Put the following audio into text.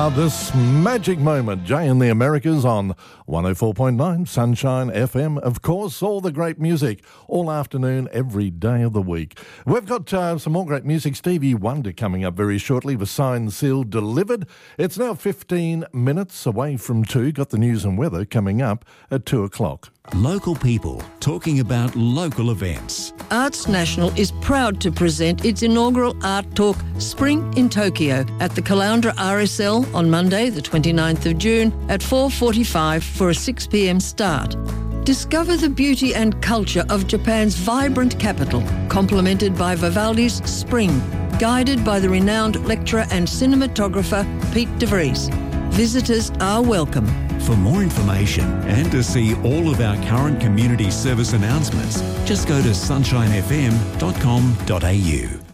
this magic moment. Jay and the Americas on 104.9 Sunshine FM. Of course, all the great music all afternoon, every day of the week. We've got some more great music. Stevie Wonder coming up very shortly with Signed, Sealed, Delivered. It's now 15 minutes away from 2. Got the news and weather coming up at 2 o'clock. Local people talking about local events. Arts National is proud to present its inaugural Art Talk Spring in Tokyo at the Caloundra RSL on Monday, the 29th of June at 4:45 for a 6 p.m. start. Discover the beauty and culture of Japan's vibrant capital, complemented by Vivaldi's Spring, guided by the renowned lecturer and cinematographer Pete de Vries. Visitors are welcome. For more information and to see all of our current community service announcements, just go to sunshinefm.com.au.